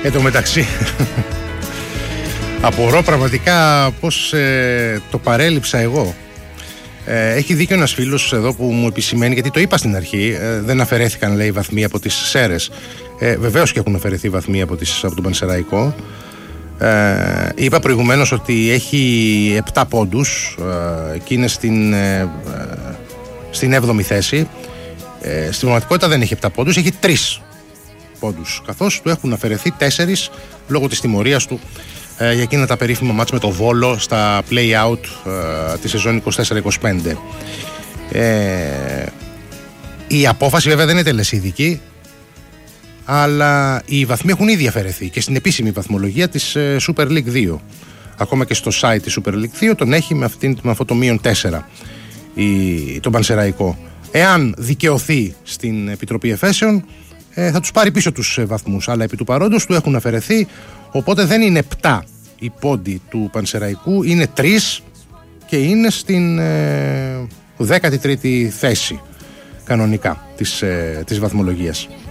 Εν τω μεταξύ απορώ πραγματικά πως το παρέλειψα εγώ. Έχει δίκιο ένας φίλος εδώ που μου επισημαίνει, γιατί το είπα στην αρχή, δεν αφαιρέθηκαν, λέει, βαθμοί από τις Σέρρες. Βεβαίως και έχουν αφαιρεθεί βαθμοί από τον Πανσεραϊκό. Είπα προηγουμένως ότι έχει 7 πόντους και είναι στην 7η θέση. Στην πραγματικότητα δεν έχει 7 πόντους, έχει 3 πόντους, καθώς του έχουν αφαιρεθεί 4 λόγω της τιμωρίας του για εκείνα τα περίφημα μάτς με το Βόλο στα play-out τη σεζόν 24-25. Η απόφαση βέβαια δεν είναι τελεσίδικη, αλλά οι βαθμοί έχουν ήδη αφαιρεθεί και στην επίσημη βαθμολογία της Super League 2. Ακόμα και στο site της Super League 2 τον έχει με αυτό το -4 τον Πανσεραϊκό. Εάν δικαιωθεί στην Επιτροπή Εφέσεων, θα τους πάρει πίσω τους βαθμούς, αλλά επί του παρόντος του έχουν αφαιρεθεί, οπότε δεν είναι 7 οι πόντοι του Πανσεραϊκού, είναι 3 και είναι στην 13η θέση κανονικά της βαθμολογίας.